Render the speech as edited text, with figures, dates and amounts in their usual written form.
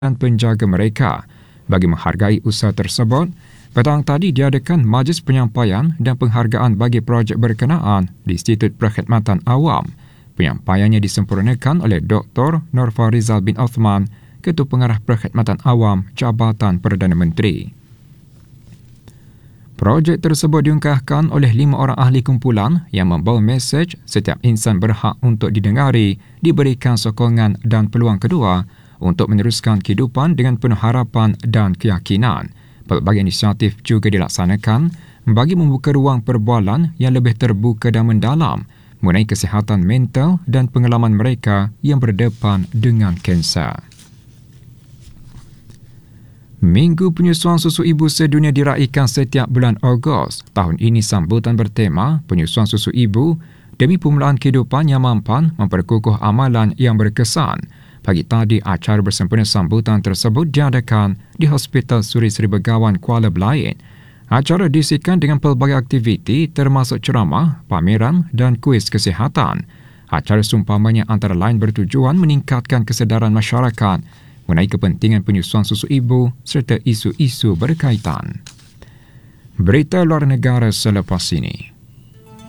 dan penjaga mereka. Bagi menghargai usaha tersebut, petang tadi diadakan majlis penyampaian dan penghargaan bagi projek berkenaan di Institut Perkhidmatan Awam. Penyampaiannya disempurnakan oleh Dr. Norfa Rizal bin Othman, Ketua Pengarah Perkhidmatan Awam Jabatan Perdana Menteri. Projek tersebut diungkahkan oleh 5 orang ahli kumpulan yang membawa mesej setiap insan berhak untuk didengari, diberikan sokongan dan peluang kedua untuk meneruskan kehidupan dengan penuh harapan dan keyakinan. Pelbagai inisiatif juga dilaksanakan bagi membuka ruang perbualan yang lebih terbuka dan mendalam mengenai kesihatan mental dan pengalaman mereka yang berdepan dengan kanser. Minggu Penyusuan Susu Ibu Sedunia diraikan setiap bulan Ogos. Tahun ini sambutan bertema Penyusuan Susu Ibu demi pemulaan kehidupan yang mampan memperkukuh amalan yang berkesan. Pagi tadi, acara bersempena sambutan tersebut diadakan di Hospital Suri Sri Begawan, Kuala Belait. Acara diisikan dengan pelbagai aktiviti termasuk ceramah, pameran dan kuis kesihatan. Acara seumpamanya antara lain bertujuan meningkatkan kesedaran masyarakat mengenai kepentingan penyusuan susu ibu serta isu-isu berkaitan. Berita luar negara selepas ini.